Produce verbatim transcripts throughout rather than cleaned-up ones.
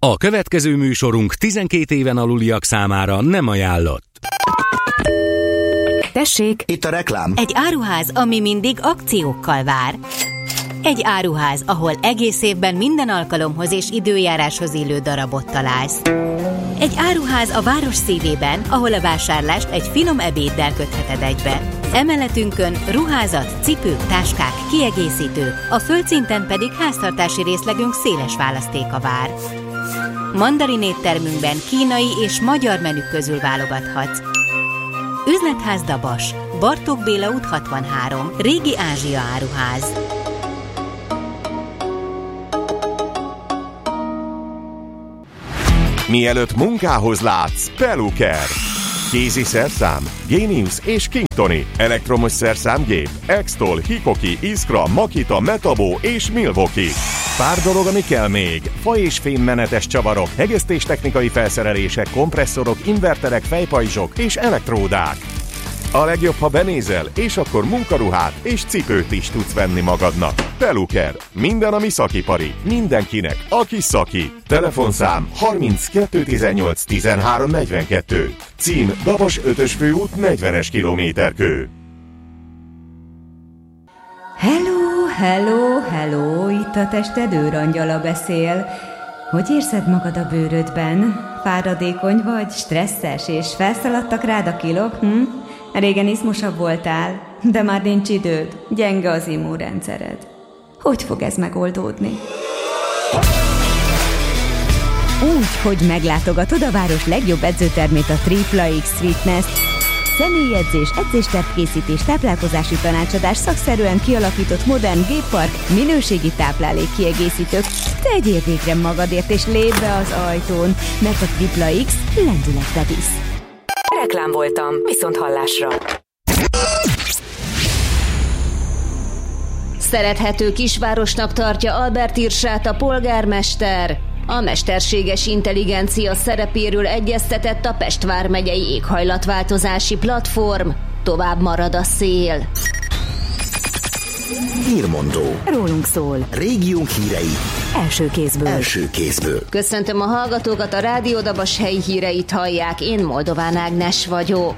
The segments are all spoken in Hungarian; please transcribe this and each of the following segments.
A következő műsorunk tizenkét éven aluliak számára nem ajánlott. Tessék, itt a reklám. Egy áruház, ami mindig akciókkal vár. Egy áruház, ahol egész évben minden alkalomhoz és időjáráshoz illő darabot találsz. Egy áruház a város szívében, ahol a vásárlást egy finom ebéddel kötheted egybe. Emeletünkön ruházat, cipők, táskák, kiegészítők, a földszinten pedig háztartási részlegünk széles választéka vár. Mandarin éttermünkben kínai és magyar menük közül válogathatsz. Üzletház Dabas, Bartók Béla út hatvanhárom, Régi Ázsia áruház. Mielőtt munkához látsz, Peluker. Kézi szerszám, Genius és Kingtoni, elektromos szerszámgép, Extol, Hikoki, Iskra, Makita, Metabo és Milwaukee. Pár dolog, ami kell még. Fa- és fémmenetes csavarok, hegesztéstechnikai felszerelések, kompresszorok, inverterek, fejpajzsok és elektródák. A legjobb, ha benézel, és akkor munkaruhát és cipőt is tudsz venni magadnak. Peluker. Minden, ami szakipari. Mindenkinek, aki szaki. Telefonszám harminckettő tizennyolc tizenhárom negyvenkettő. Cím Dabas ötös főút negyvenes kilométerkő. Hello, hello, hello, itt a tested őrangyala beszél. Hogy érzed magad a bőrödben? Fáradékony vagy, stresszes, és felszaladtak rád a kilók, hm? Régen izmosabb voltál, de már nincs időd, gyenge az immunrendszered. Hogy fog ez megoldódni? Úgy, hogy meglátogatod a város legjobb edzőtermét, a Tripla X Fitness. Személyedzés, edzéstervkészítés, táplálkozási tanácsadás, szakszerűen kialakított modern géppark, minőségi táplálékkiegészítők. Tegyél végre magadért és lépj be az ajtón, mert a Tripla X lendületbe visz. Reklám voltam, viszont hallásra. Szerethető kisvárosnak tartja Albert Irsát a polgármester. A mesterséges intelligencia szerepéről egyeztetett a Pest vármegyei éghajlatváltozási platform. Tovább marad a szél. Hírmondó. Rólunk szól. Régiónk hírei. Első kézből. Első kézből. Köszöntöm a hallgatókat, a Rádió Dabas helyi híreit hallják, én Moldován Ágnes vagyok.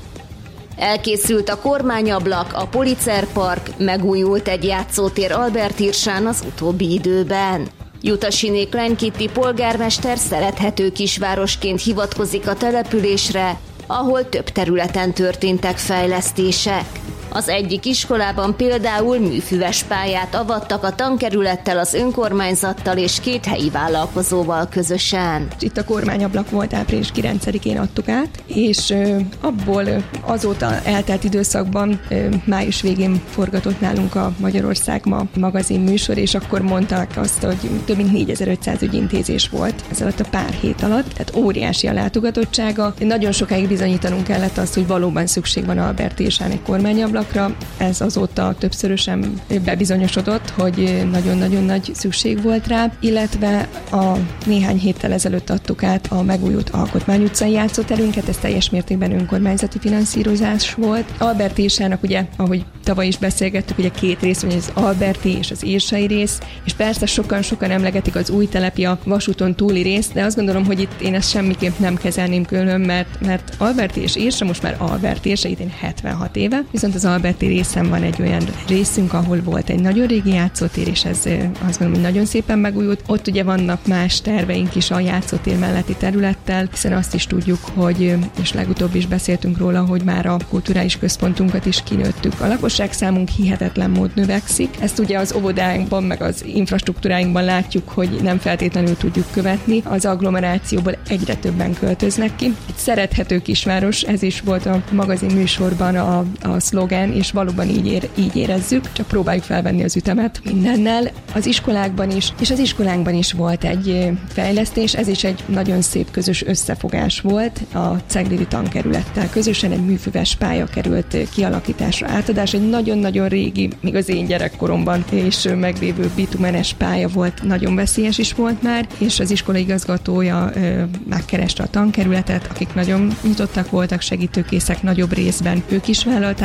Elkészült a kormányablak, a Policer Park, megújult egy játszótér Albert Irsán az utóbbi időben. Jutasiné Klein Kitty polgármester szerethető kisvárosként hivatkozik a településre, ahol több területen történtek fejlesztések. Az egyik iskolában például műfüves pályát avattak a tankerülettel, az önkormányzattal és két helyi vállalkozóval közösen. Itt a kormányablak volt, április kilencedikén adtuk át, és abból azóta eltelt időszakban május végén forgatott nálunk a Magyarország Ma magazin műsor, és akkor mondták azt, hogy több mint négyezer-ötszáz ügyintézés volt ez alatt a pár hét alatt, tehát óriási a látogatottsága. Nagyon sokáig bizonyítanunk kellett azt, hogy valóban szükség van Albert Irsán egy kormányablak. Ez azóta többszörösen bebizonyosodott, hogy nagyon-nagyon nagy szükség volt rá, illetve a néhány héttel ezelőtt adtuk át a megújult Alkotmány utcai játszóterünket, ez teljes mértékben önkormányzati finanszírozás volt. Albert Irsának, ugye, ahogy tavaly is beszélgettük, ugye két rész, ugye az alberti és az irsai rész, és persze sokan-sokan emlegetik az új telepi, a vasúton túli részt, de azt gondolom, hogy itt én ezt semmiképp nem kezelném külön, mert, mert alberti és Irsa most már Albert Irsa, idén hetvenhat éve, viszont az alberti részen van egy olyan részünk, ahol volt egy nagyon régi játszótér, és ez azt mondom, hogy nagyon szépen megújult. Ott ugye vannak más terveink is a játszótér melletti területtel, hiszen azt is tudjuk, hogy, és legutóbb is beszéltünk róla, hogy már a kulturális központunkat is kinőttük. A lakosságszámunk hihetetlen mód növekszik. Ezt ugye az óvodáinkban, meg az infrastruktúráinkban látjuk, hogy nem feltétlenül tudjuk követni. Az agglomerációból egyre többen költöznek ki. Egy szerethető kisváros, ez is volt a magazin műsorban a, a szlogán, és valóban így, ér, így érezzük, csak próbáljuk felvenni az ütemet mindennel. Az iskolákban is, és az iskolánkban is volt egy fejlesztés, ez is egy nagyon szép közös összefogás volt a Ceglidi tankerülettel. Közösen egy műfüves pálya került kialakításra, átadás, egy nagyon-nagyon régi, még az én gyerekkoromban és meglévő bitumenes pálya volt, nagyon veszélyes is volt már, és az iskola igazgatója ö, megkereste a tankerületet, akik nagyon nyitottak voltak, segítőkészek nagyobb részben. Ők is vállalták a beruházást,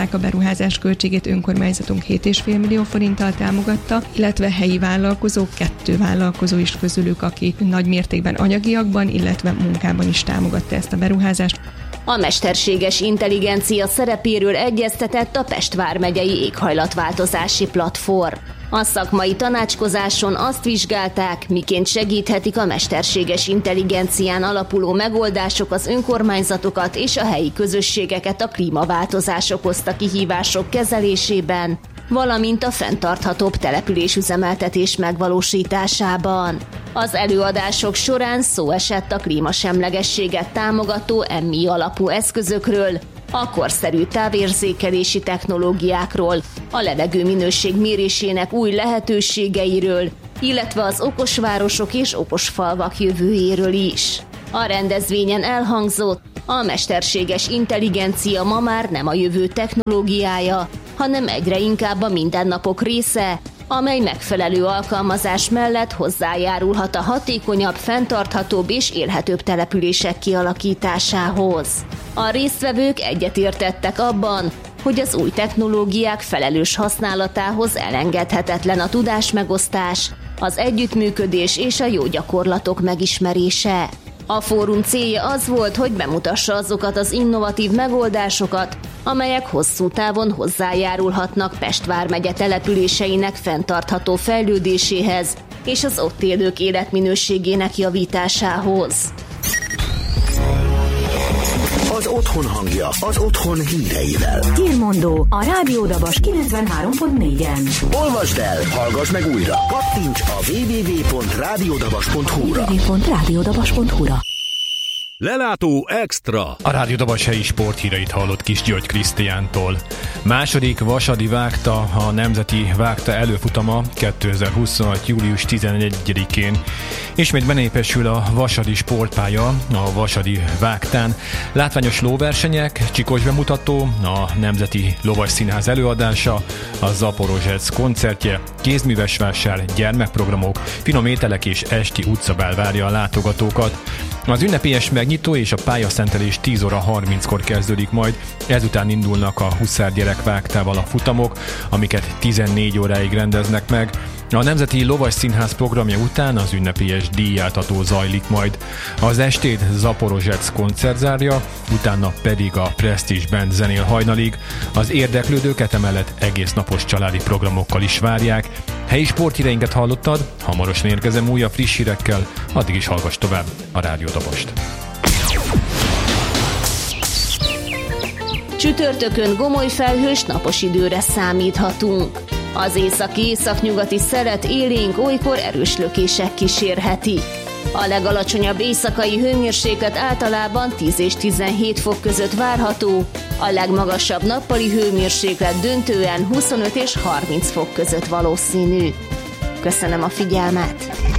beruházás költségét önkormányzatunk hét egész öt millió forinttal támogatta, illetve helyi vállalkozók, kettő vállalkozó is közülük, aki nagy mértékben anyagiakban, illetve munkában is támogatta ezt a beruházást. A mesterséges intelligencia szerepéről egyeztetett a Pest vármegyei éghajlatváltozási platform. A szakmai tanácskozáson azt vizsgálták, miként segíthetik a mesterséges intelligencián alapuló megoldások az önkormányzatokat és a helyi közösségeket a klímaváltozás okozta kihívások kezelésében, valamint a fenntarthatóbb településüzemeltetés megvalósításában. Az előadások során szó esett a klímasemlegességet támogató em i alapú eszközökről, a korszerű távérzékelési technológiákról, a levegő minőség mérésének új lehetőségeiről, illetve az okos városok és okos falvak jövőjéről is. A rendezvényen elhangzott, a mesterséges intelligencia ma már nem a jövő technológiája, hanem egyre inkább a mindennapok része, amely megfelelő alkalmazás mellett hozzájárulhat a hatékonyabb, fenntarthatóbb és élhetőbb települések kialakításához. A résztvevők egyetértettek abban, hogy az új technológiák felelős használatához elengedhetetlen a tudásmegosztás, az együttműködés és a jó gyakorlatok megismerése. A fórum célja az volt, hogy bemutassa azokat az innovatív megoldásokat, amelyek hosszú távon hozzájárulhatnak Pest vármegye településeinek fenntartható fejlődéséhez és az ott élők életminőségének javításához. Az otthon hangja, az otthon híreivel. Hírmondó a Rádió Dabas kilencvenhárom pont négyen. Olvasd el, hallgass meg újra. Kattints a double-u double-u double-u pont rádiódabas pont hu-ra. double-u double-u double-u pont rádiódabas pont hu-ra. Lelátó Extra. A Rádió Dabas helyi sporthíreit hallott Kis György Krisztiántól. Második vasadi vágta, a Nemzeti Vágta előfutama kétezer-huszonhat. július tizenegyedikén. Ismét benépesül a vasadi sportpálya, a vasadi vágtán. Látványos lóversenyek, csikos bemutató, a Nemzeti Lovas Színház előadása, a Zaporozsec koncertje, kézműves vásár, gyermekprogramok, finom ételek és esti utcabál várja a látogatókat. Az ünnepélyes megnyitó és a pályaszentelés tíz óra harminckor kezdődik majd, ezután indulnak a Huszár gyerekvágtával a futamok, amiket tizennégy óráig rendeznek meg. A Nemzeti Lovas Színház programja után az ünnepélyes díjátadó zajlik majd. Az estét Zaporozsec koncert zárja, utána pedig a Prestige Band zenél hajnalig. Az érdeklődőket emellett egész napos családi programokkal is várják. Helyi sporthíreinket hallottad, hamarosan érkezem újabb friss hírekkel, addig is hallgass tovább a Rádió Dabast. Csütörtökön gomoly felhős napos időre számíthatunk. Az északi-északnyugati szelet élénk, olykor erős lökések kísérhetik. A legalacsonyabb éjszakai hőmérséklet általában tíz és tizenhét fok között várható, a legmagasabb nappali hőmérséklet döntően huszonöt és harminc fok között valószínű. Köszönöm a figyelmet!